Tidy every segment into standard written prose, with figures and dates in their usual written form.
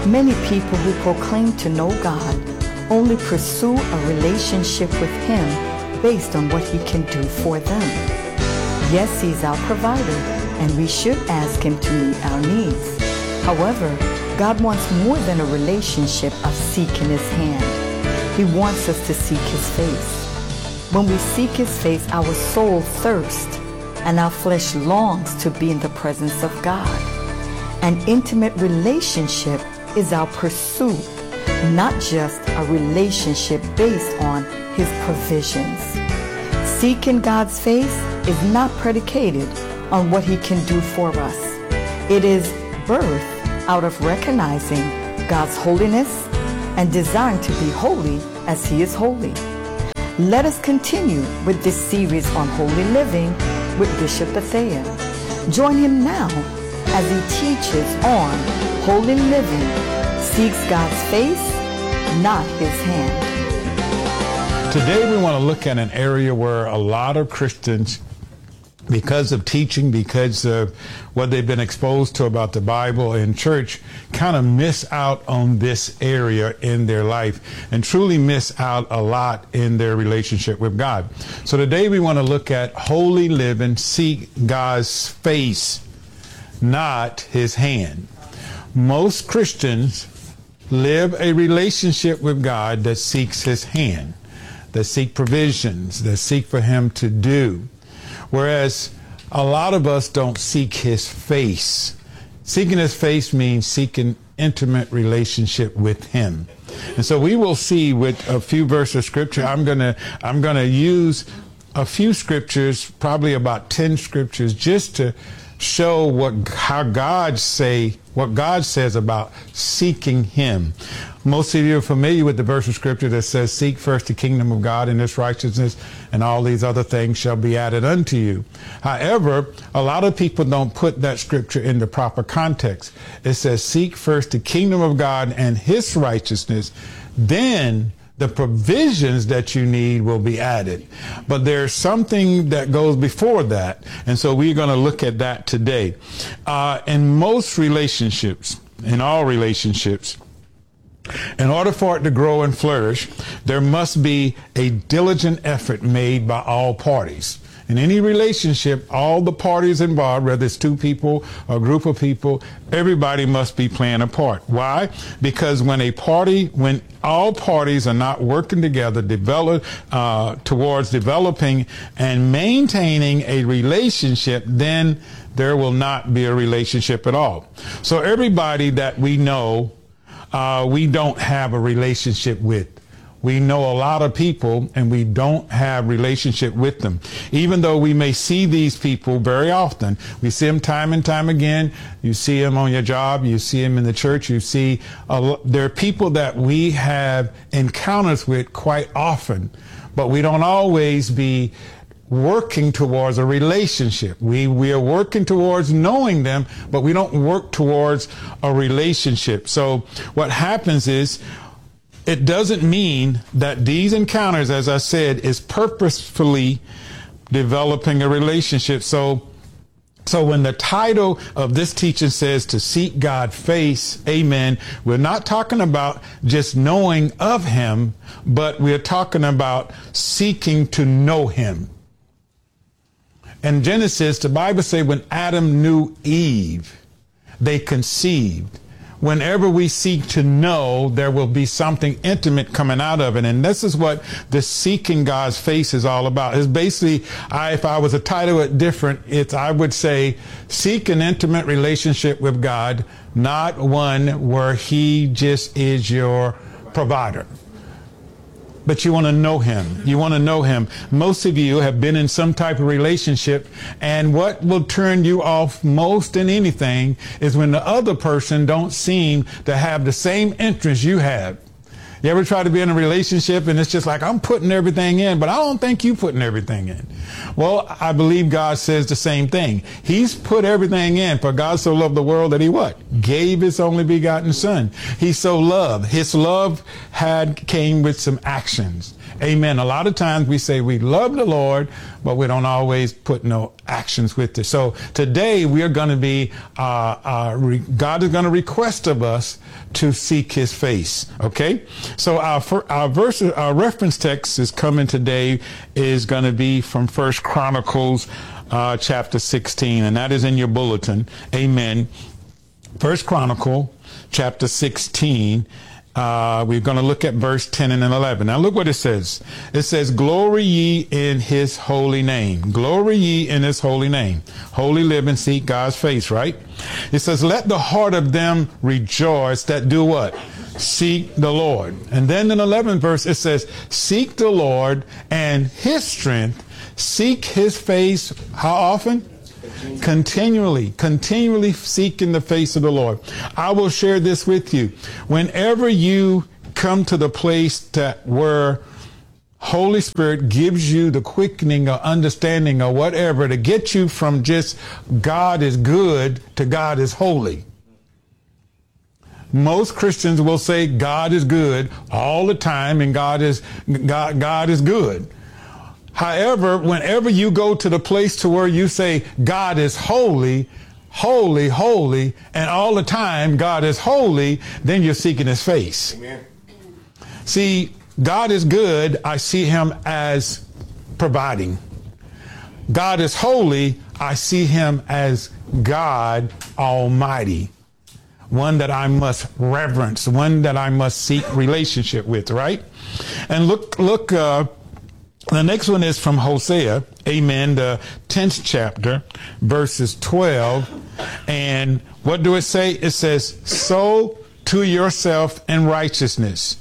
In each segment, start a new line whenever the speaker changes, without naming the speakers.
Many people who proclaim to know God only pursue a relationship with Him based on what He can do for them. Yes, He's our provider, and we should ask Him to meet our needs. However, God wants more than a relationship of seeking His hand. He wants us to seek His face. When we seek His face, our soul thirsts and our flesh longs to be in the presence of God. An intimate relationship is our pursuit, not just a relationship based on His provisions. Seeking God's face is not predicated on what He can do for us. It is birthed out of recognizing God's holiness and desiring to be holy as He is holy. Let us continue with this series on holy living with Bishop Bethea. Join him now as he teaches on holy living, seeks God's face, not His hand.
Today we want to look at an area where a lot of Christians, because of teaching, because of what they've been exposed to about the Bible and church, kind of miss out on this area in their life and truly miss out a lot in their relationship with God. So today we want to look at holy living, seek God's face, not His hand. Most Christians live a relationship with God that seeks His hand, that seek provisions, that seek for Him to do. Whereas a lot of us don't seek His face. Seeking His face means seeking intimate relationship with Him. And so we will see with a few verses of scripture. I'm gonna use a few scriptures, probably about 10 scriptures, just to show what God says about seeking Him. Most of you are familiar with the verse of scripture that says, seek first the kingdom of God and His righteousness, and all these other things shall be added unto you. However, a lot of people don't put that scripture in the proper context. It says, seek first the kingdom of God and His righteousness, then the provisions that you need will be added. But there's something that goes before that. And so we're going to look at that today. In most relationships, in all relationships, in order for it to grow and flourish, there must be a diligent effort made by all parties. In any relationship, all the parties involved, whether it's two people or a group of people, everybody must be playing a part. Why? Because when all parties are not working together, towards developing and maintaining a relationship, then there will not be a relationship at all. So everybody that we know, we don't have a relationship with. We know a lot of people and we don't have relationship with them. Even though we may see these people very often, we see them time and time again. You see them on your job, you see them in the church, you see, there are people that we have encounters with quite often, but we don't always be working towards a relationship. We are working towards knowing them, but we don't work towards a relationship. So what happens is, it doesn't mean that these encounters, as I said, is purposefully developing a relationship. So when the title of this teaching says to seek God's face, amen, we're not talking about just knowing of Him, but we're talking about seeking to know Him. In Genesis, the Bible says when Adam knew Eve, they conceived. Whenever we seek to know, there will be something intimate coming out of it. And this is what the seeking God's face is all about. It's basically, if I was to title it different, I would say, seek an intimate relationship with God, not one where He just is your provider. But you want to know Him. You want to know Him. Most of you have been in some type of relationship, and what will turn you off most than anything is when the other person don't seem to have the same interest you have. You ever try to be in a relationship and it's just like, I'm putting everything in, but I don't think you putting everything in. Well, I believe God says the same thing. He's put everything in. For God so loved the world that He what? Gave His only begotten Son. He so loved. His love came with some actions. Amen. A lot of times we say we love the Lord, but we don't always put no actions with it. So today we are going to be, God is going to request of us to seek his face. Okay. So our reference text is coming today is going to be from 1 Chronicles, chapter 16, and that is in your bulletin. Amen. 1 Chronicle, chapter 16. We're going to look at verse 10 and 11. Now look what it says. It says, glory ye in his holy name. Glory ye in his holy name. Holy live and seek God's face, right? It says, let the heart of them rejoice that do what? Seek the Lord. And then in the 11th verse, it says, seek the Lord and his strength. Seek his face. How often? Continually seeking the face of the Lord. I will share this with you. Whenever you come to the place that where Holy Spirit gives you the quickening or understanding or whatever to get you from just God is good to God is holy. Most Christians will say God is good all the time and God is good. However, whenever you go to the place to where you say God is holy, holy, holy, and all the time God is holy, then you're seeking his face. Amen. See, God is good. I see him as providing. God is holy. I see him as God Almighty. One that I must reverence, one that I must seek relationship with, right? And look, the next one is from Hosea, amen, the 10th chapter, verses 12. And what do it say? It says, sow to yourself in righteousness,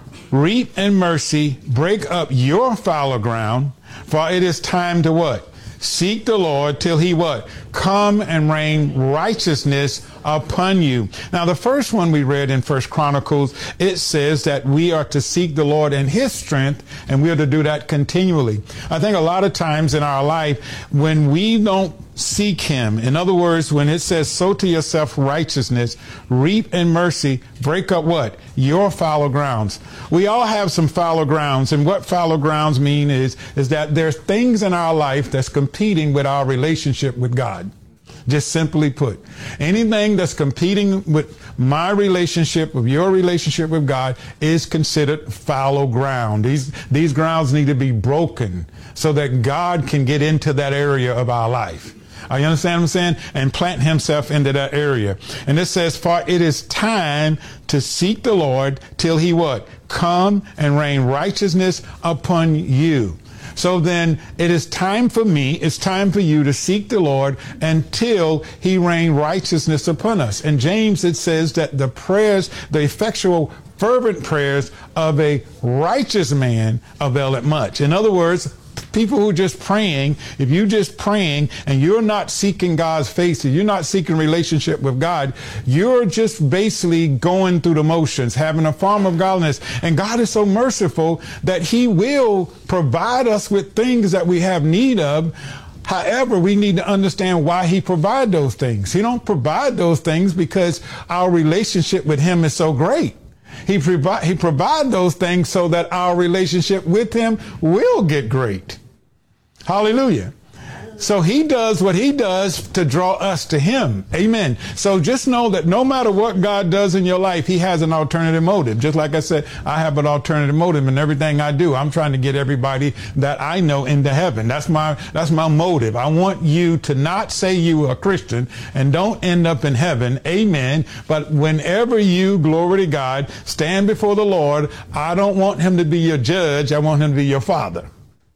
reap in mercy, break up your fallow ground, for it is time to what? Seek the Lord till he what? Come and rain righteousness upon you. Now, the first one we read in 1 Chronicles, it says that we are to seek the Lord in his strength, and we are to do that continually. I think a lot of times in our life, when we don't seek him, in other words, when it says, sow to yourself righteousness, reap in mercy, break up what? Your fallow grounds. We all have some fallow grounds, and what fallow grounds mean is that there's things in our life that's competing with our relationship with God. Just simply put, anything that's competing with my relationship, with your relationship with God, is considered fallow ground. These grounds need to be broken so that God can get into that area of our life. You understand what I'm saying? And plant himself into that area. And it says, for it is time to seek the Lord till he what? Come and rain righteousness upon you. So then it is time for me, it's time for you to seek the Lord until he rain righteousness upon us. In James, it says that the prayers, the effectual fervent prayers of a righteous man availeth much. In other words, people who are just praying, if you're just praying and you're not seeking God's face, if you're not seeking relationship with God, you're just basically going through the motions, having a form of godliness. And God is so merciful that he will provide us with things that we have need of. However, we need to understand why he provides those things. He don't provide those things because our relationship with him is so great. He provide those things so that our relationship with him will get great. Hallelujah. So he does what he does to draw us to him. Amen. So just know that no matter what God does in your life, he has an alternative motive. Just like I said, I have an alternative motive in everything I do. I'm trying to get everybody that I know into heaven. That's my motive. I want you to not say you are a Christian and don't end up in heaven. Amen. But whenever you, glory to God, stand before the Lord, I don't want him to be your judge. I want him to be your father.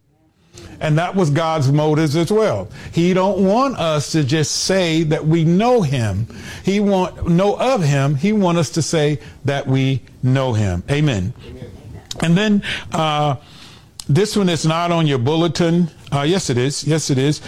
And that was God's motives as well. He don't want us to just say that we know him. He know of him. He want us to say that we know him. Amen. Amen. And then this one is not on your bulletin. Yes, it is. Yes, it is.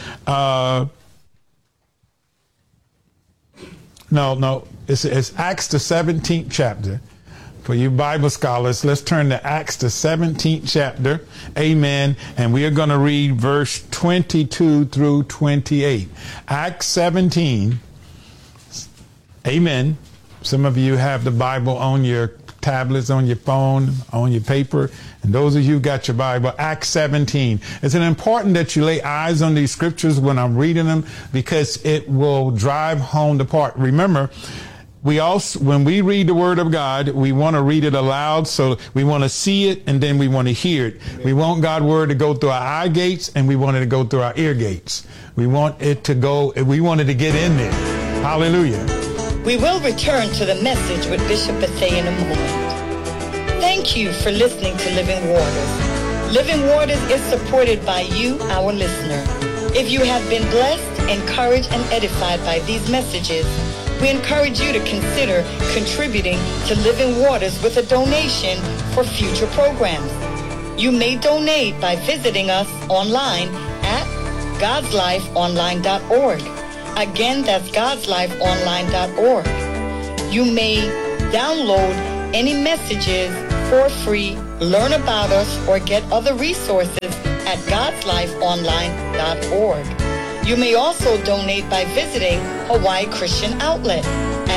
No. It's Acts the 17th chapter. For you Bible scholars, let's turn to Acts the 17th chapter. Amen. And we are going to read verse 22 through 28. Acts 17. Amen. Some of you have the Bible on your tablets, on your phone, on your paper. And those of you who got your Bible, Acts 17. It's important that you lay eyes on these scriptures when I'm reading them, because it will drive home the part. Remember, when we read the word of God, we want to read it aloud. So we want to see it and then we want to hear it. We want God's word to go through our eye gates and we want it to go through our ear gates. We want it to get in there. Hallelujah.
We will return to the message with Bishop Bethea in a moment. Thank you for listening to Living Waters. Living Waters is supported by you, our listener. If you have been blessed, encouraged, and edified by these messages, we encourage you to consider contributing to Living Waters with a donation for future programs. You may donate by visiting us online at godslifeonline.org. Again, that's godslifeonline.org. You may download any messages for free, learn about us, or get other resources at godslifeonline.org. You may also donate by visiting Hawaii Christian Outlet at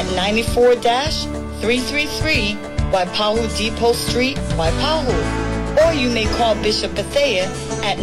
94-333 Waipahu Depot Street, Waipahu. Or you may call Bishop Bethea at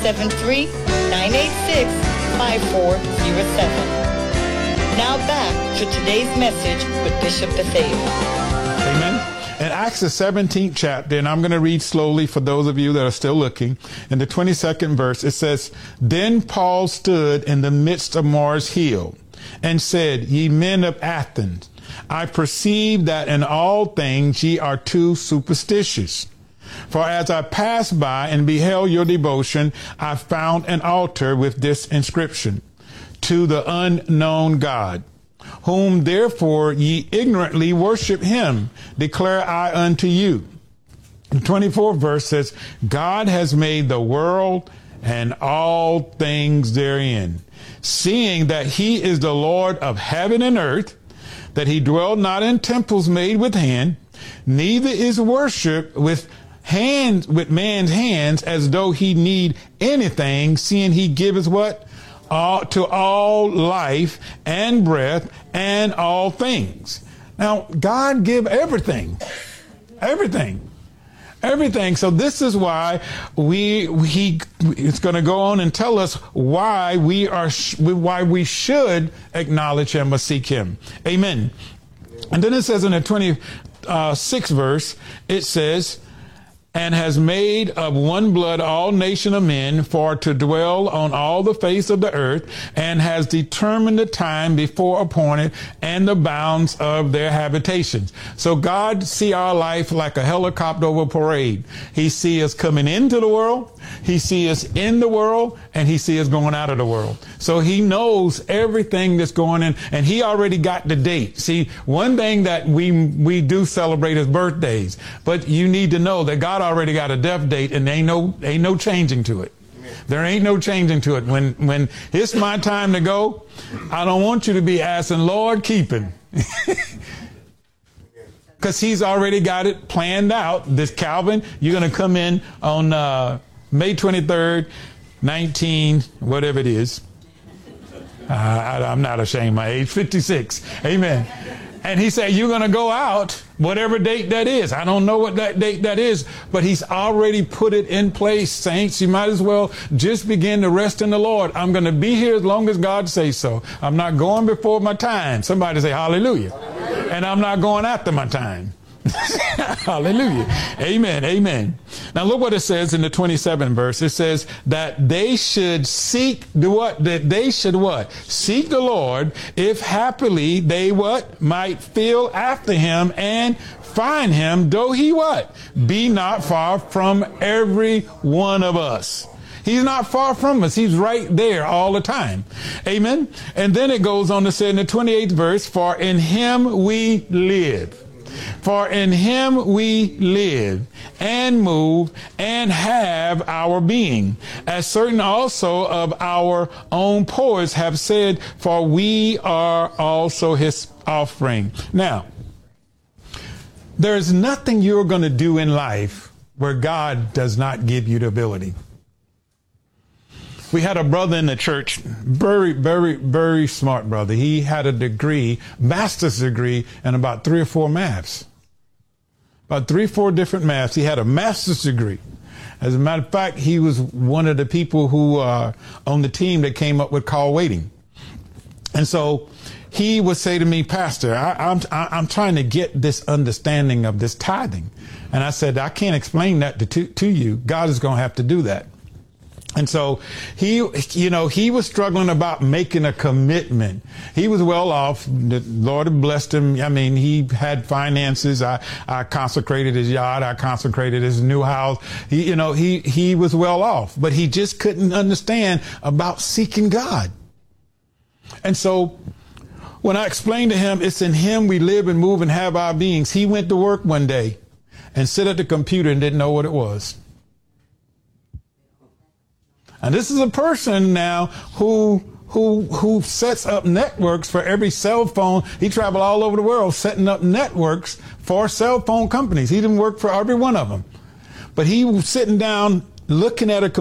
973-986-5407. Now back to today's message with Bishop Bethea.
Amen. In Acts the 17th chapter, and I'm going to read slowly for those of you that are still looking, in the 22nd verse, it says, Then Paul stood in the midst of Mars Hill and said, Ye men of Athens, I perceive that in all things ye are too superstitious. For as I passed by and beheld your devotion, I found an altar with this inscription, To the unknown God. Whom therefore ye ignorantly worship him, declare I unto you. The 24th verse says, God has made the world and all things therein, seeing that he is the Lord of heaven and earth, that he dwell not in temples made with hand, neither is worship with man's hands, as though he need anything, seeing he giveth what? To all life and breath and all things. Now, God give everything. So this is why it's going to go on and tell us why we should acknowledge him or seek him. Amen. And then it says in the 26th verse, it says, and has made of one blood all nation of men for to dwell on all the face of the earth, and has determined the time before appointed and the bounds of their habitations. So God see our life like a helicopter over parade. He see us coming into the world, he see us in the world, and he see us going out of the world. So he knows everything that's going in, and he already got the date. See, one thing that we do celebrate is birthdays, but you need to know that God already got a death date, and ain't no changing to it. There ain't no changing to it. When it's my time to go, I don't want you to be asking, Lord, keep him. Because he's already got it planned out. This Calvin, you're going to come in on May 23rd, 19, whatever it is. I'm not ashamed of my age, 56. Amen. And he said, you're going to go out, whatever date that is. I don't know what that date that is, but he's already put it in place. Saints, you might as well just begin to rest in the Lord. I'm going to be here as long as God says so. I'm not going before my time. Somebody say hallelujah. Hallelujah. And I'm not going after my time. Hallelujah. Amen. Amen. Now look what it says in the 27th verse. It says that they should seek what? That they should what? Seek the Lord, if happily they what? Might feel after him and find him, though he what? Be not far from every one of us. He's not far from us. He's right there all the time. Amen. And then it goes on to say in the 28th verse, for in him we live. For in him we live and move and have our being, as certain also of our own poets have said, for we are also his offspring. Now, there's nothing you're going to do in life where God does not give you the ability. We had a brother in the church, very, very, very smart brother. He had a degree, master's degree, in about 3 or 4 maths. about 3 or 4 different maths. He had a master's degree. As a matter of fact, he was one of the people who on the team that came up with call waiting. And so he would say to me, Pastor, I'm trying to get this understanding of this tithing. And I said, I can't explain that to you. God is going to have to do that. And so he was struggling about making a commitment. He was well off. The Lord had blessed him. I mean, he had finances. I consecrated his yacht. I consecrated his new house. He was well off, but he just couldn't understand about seeking God. And so when I explained to him, it's in him we live and move and have our beings, he went to work one day and sit at the computer and didn't know what it was. And this is a person now who sets up networks for every cell phone. He traveled all over the world setting up networks for cell phone companies. He didn't work for every one of them. But he was sitting down looking at a